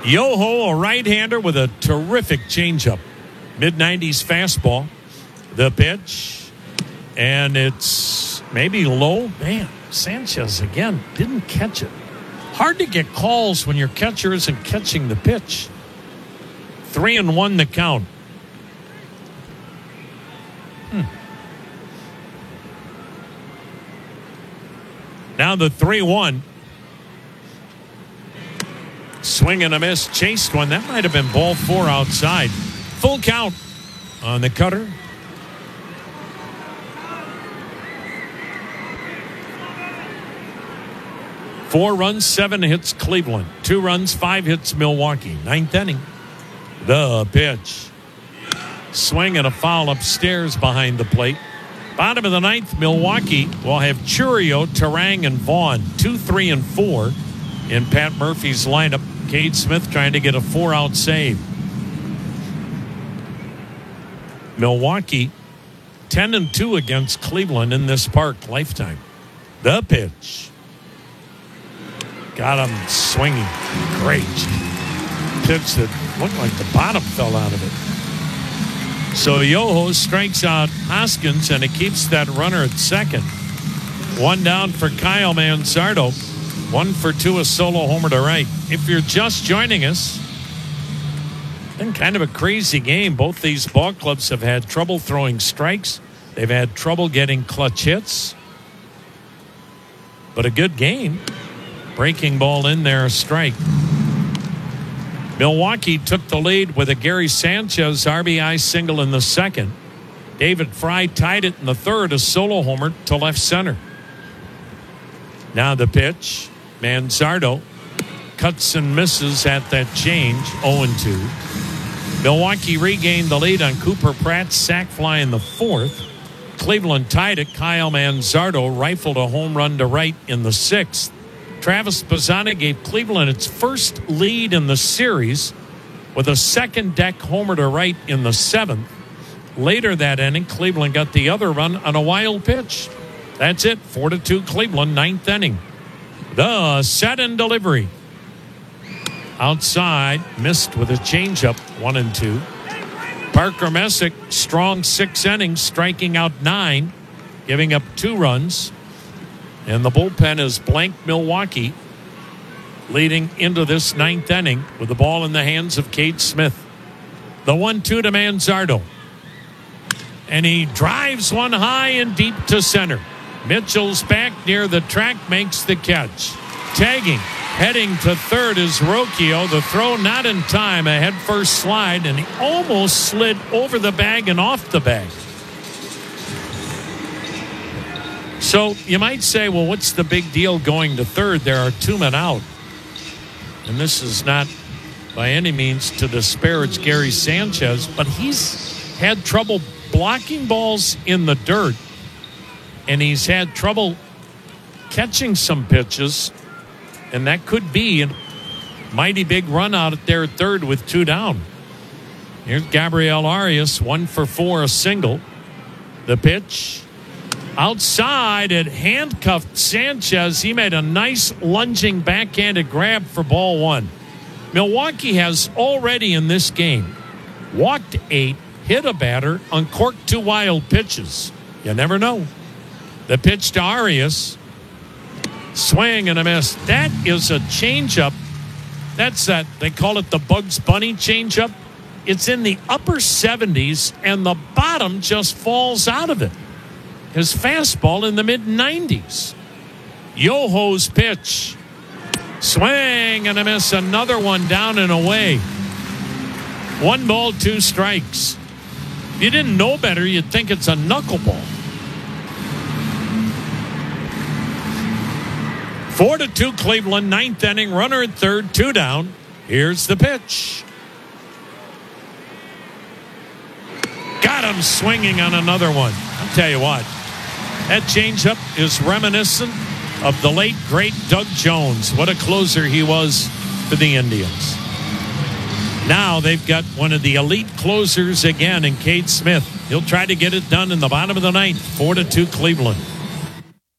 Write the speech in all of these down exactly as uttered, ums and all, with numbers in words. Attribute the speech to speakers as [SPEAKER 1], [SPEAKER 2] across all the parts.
[SPEAKER 1] Yoho, a right-hander with a terrific changeup. mid nineties fastball. The pitch. And it's maybe low. Man, Sanchez again didn't catch it. Hard to get calls when your catcher isn't catching the pitch. Three and one the count. Hmm. Now the three one. Swing and a miss. Chased one. That might have been ball four outside. Full count on the cutter. Four runs, seven hits Cleveland. Two runs, five hits Milwaukee. Ninth inning. The pitch. Swing and a foul upstairs behind the plate. Bottom of the ninth, Milwaukee will have Churio, Terang, and Vaughn. Two, three, and four in Pat Murphy's lineup. Cade Smith trying to get a four-out save. Milwaukee, ten and two against Cleveland in this park lifetime. The pitch. Got him swinging. Great pitch that looked like the bottom fell out of it. So Yoho strikes out Hoskins, and it keeps that runner at second. One down for Kyle Manzardo. One for two, a solo homer to right. If you're just joining us, been kind of a crazy game. Both these ball clubs have had trouble throwing strikes. They've had trouble getting clutch hits. But a good game. Breaking ball in there, a strike. Milwaukee took the lead with a Gary Sanchez R B I single in the second. David Fry tied it in the third, a solo homer to left center. Now the pitch. Manzardo cuts and misses at that change, oh and two. Milwaukee regained the lead on Cooper Pratt's sac fly in the fourth. Cleveland tied it. Kyle Manzardo rifled a home run to right in the sixth. Travis Bazzana gave Cleveland its first lead in the series with a second deck homer to right in the seventh. Later that inning, Cleveland got the other run on a wild pitch. That's it, four to two Cleveland, ninth inning. The set and delivery. Outside, missed with a changeup, one and two. Parker Messick, strong six innings, striking out nine, giving up two runs. And the bullpen is blank Milwaukee, leading into this ninth inning with the ball in the hands of Cade Smith. The one two to Manzardo. And he drives one high and deep to center. Mitchell's back near the track, makes the catch. Tagging, heading to third is Rocchio. The throw not in time, a head first slide, and he almost slid over the bag and off the bag. So you might say, well, what's the big deal going to third? There are two men out. And this is not by any means to disparage Gary Sanchez, but he's had trouble blocking balls in the dirt. And he's had trouble catching some pitches. And that could be a mighty big run out there at third with two down. Here's Gabriel Arias, one for four, a single. The pitch. Outside, it handcuffed Sanchez. He made a nice lunging backhanded grab for ball one. Milwaukee has already in this game walked eight, hit a batter, uncorked two wild pitches. You never know. The pitch to Arias. Swing and a miss. That is a changeup. That's that. They call it the Bugs Bunny changeup. It's in the upper seventies, and the bottom just falls out of it. His fastball in the mid nineties. Yoho's pitch. Swing and a miss. Another one down and away. One ball, two strikes. If you didn't know better, you'd think it's a knuckleball. Four to two Cleveland, ninth inning, runner at third, two down. Here's the pitch. Got him swinging on another one. I'll tell you what, that changeup is reminiscent of the late, great Doug Jones. What a closer he was for the Indians. Now they've got one of the elite closers again in Cade Smith. He'll try to get it done in the bottom of the ninth. Four to two Cleveland.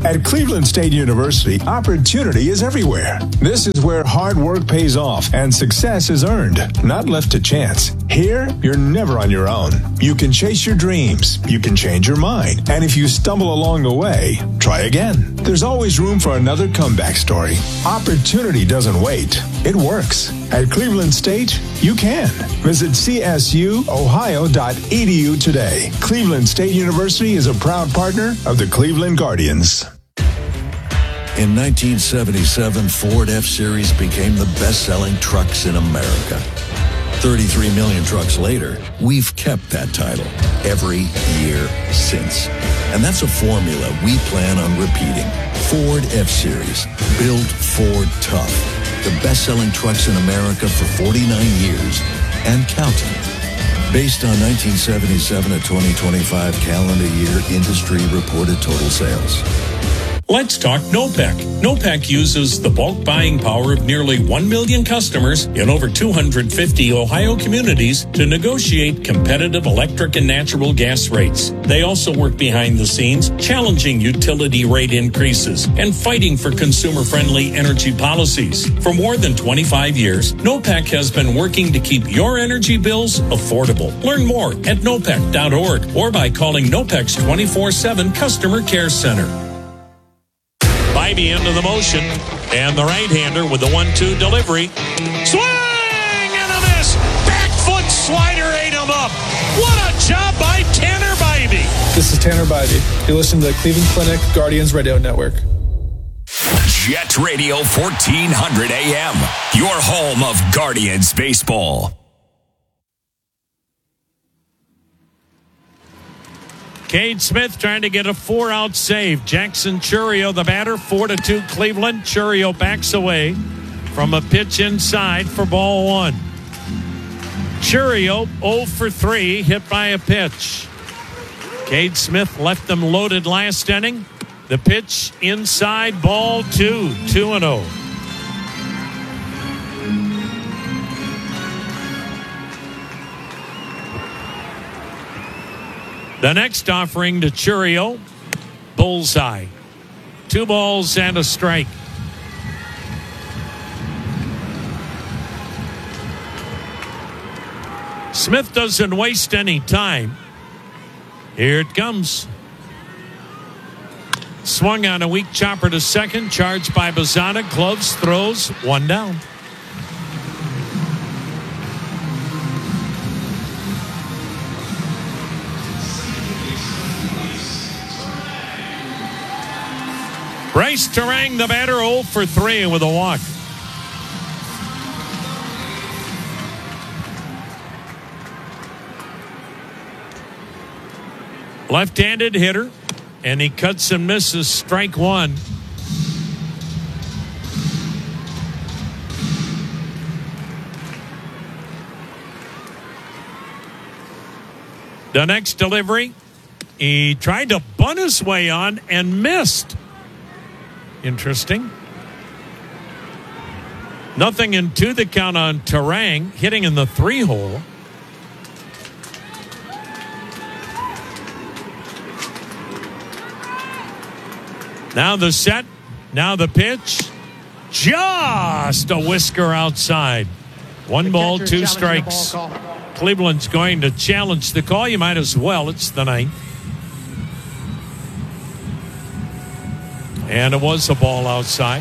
[SPEAKER 2] At Cleveland State University, opportunity is everywhere. This is where hard work pays off and success is earned, not left to chance. Here, you're never on your own. You can chase your dreams. You can change your mind. And if you stumble along the way, try again. There's always room for another comeback story. Opportunity doesn't wait. It works. At Cleveland State, you can. Visit c s u ohio dot e d u today. Cleveland State University is a proud partner of the Cleveland Guardians.
[SPEAKER 3] In nineteen seventy-seven, Ford F-Series became the best-selling trucks in America. thirty-three million trucks later, we've kept that title every year since. And that's a formula we plan on repeating. Ford F-Series, built Ford tough. The best-selling trucks in America for forty-nine years and counting. Based on nineteen seventy-seven to twenty twenty-five calendar year industry reported total sales.
[SPEAKER 4] Let's talk NOPEC. NOPEC uses the bulk buying power of nearly one million customers in over two hundred fifty Ohio communities to negotiate competitive electric and natural gas rates. They also work behind the scenes, challenging utility rate increases and fighting for consumer-friendly energy policies. For more than twenty-five years, NOPEC has been working to keep your energy bills affordable. Learn more at nopec dot org or by calling NOPEC's twenty-four seven Customer Care Center.
[SPEAKER 1] Bybee into the motion, and the right-hander with the one two delivery. Swing and a miss. Back foot slider ate him up. What a job by Tanner Bybee.
[SPEAKER 5] This is Tanner Bybee. You listen to the Cleveland Clinic Guardians Radio Network.
[SPEAKER 6] Jet Radio fourteen hundred A M, your home of Guardians baseball.
[SPEAKER 1] Cade Smith trying to get a four-out save. Jackson Chourio, the batter, four to two Cleveland. Chourio backs away from a pitch inside for ball one. Chourio oh for three, hit by a pitch. Cade Smith left them loaded last inning. The pitch inside, ball two, two and oh. The next offering to Chourio, bullseye. Two balls and a strike. Smith doesn't waste any time. Here it comes. Swung on a weak chopper to second, charged by Bazzana, gloves, throws, one down. Bryce Terang, the batter, oh for three with a walk. Left-handed hitter, and he cuts and misses, strike one. The next delivery, he tried to bunt his way on and missed. Interesting. Nothing into the count on Terang, hitting in the three hole. Now the set, now the pitch. Just a whisker outside. One ball, two strikes. Cleveland's going to challenge the call. You might as well. It's the ninth. And it was a ball outside.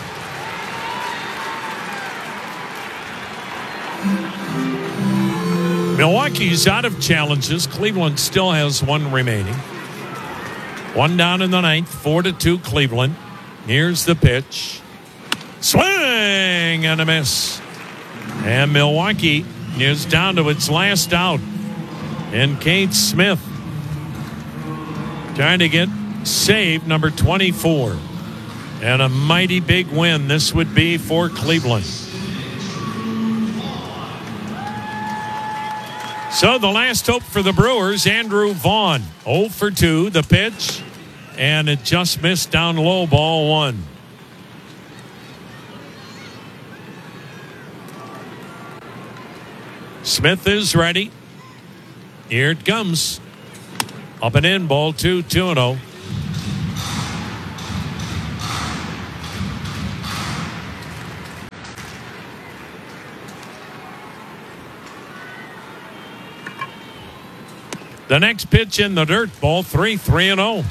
[SPEAKER 1] Milwaukee's out of challenges. Cleveland still has one remaining. One down in the ninth, four to two Cleveland. Here's the pitch. Swing and a miss. And Milwaukee is down to its last out. And Cade Smith trying to get save number twenty-four. And a mighty big win this would be for Cleveland. So the last hope for the Brewers, Andrew Vaughn. oh for two, the pitch. And it just missed down low, ball one. Smith is ready. Here it comes. Up and in, ball two, two and oh. The next pitch in the dirt, ball three, three and oh.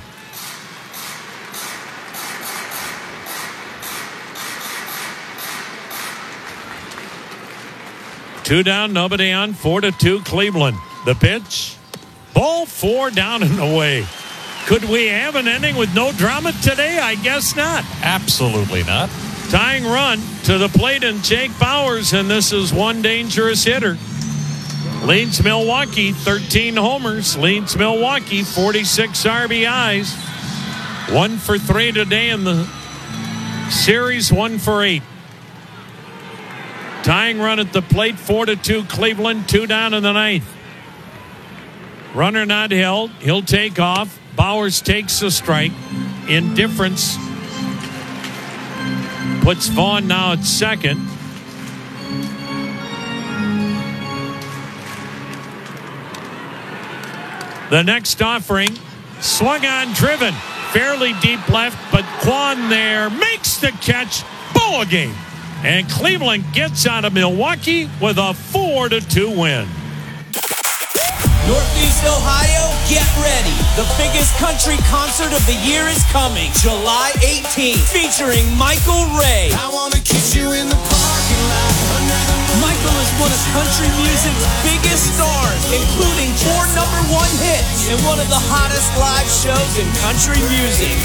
[SPEAKER 1] Two down, nobody on, four to two, Cleveland. The pitch, ball four, down and away. Could we have an inning with no drama today? I guess not.
[SPEAKER 7] Absolutely not.
[SPEAKER 1] Tying run to the plate and Jake Bauers, and this is one dangerous hitter. Leads Milwaukee, thirteen homers. Leads Milwaukee, forty-six R B Is. One for three today in the series, one for eight. Tying run at the plate, four to two Cleveland, two down in the ninth. Runner not held. He'll take off. Bauers takes a strike. Indifference puts Vaughn now at second. The next offering, swung on, driven. Fairly deep left, but Kwan there makes the catch. Ball game. And Cleveland gets out of Milwaukee with a four to two win.
[SPEAKER 8] Northeast Ohio, get ready. The biggest country concert of the year is coming. July eighteenth, featuring Michael Ray.
[SPEAKER 9] I want to kiss you in the parking lot.
[SPEAKER 8] Michael is one of country music's biggest stars, including four number one hits and one of the hottest live shows in country music.